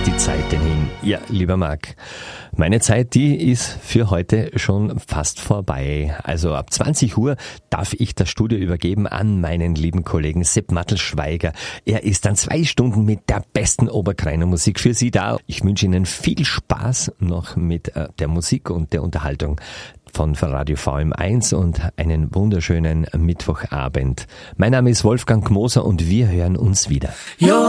die Zeit denn hin? Ja, lieber Marc, meine Zeit, die ist für heute schon fast vorbei. Also ab 20 Uhr darf ich das Studio übergeben an meinen lieben Kollegen Sepp Mattelschweiger. Er ist dann 2 Stunden mit der besten Oberkreiner Musik für Sie da. Ich wünsche Ihnen viel Spaß noch mit der Musik und der Unterhaltung von Radio VM1 und einen wunderschönen Mittwochabend. Mein Name ist Wolfgang Moser und wir hören uns wieder.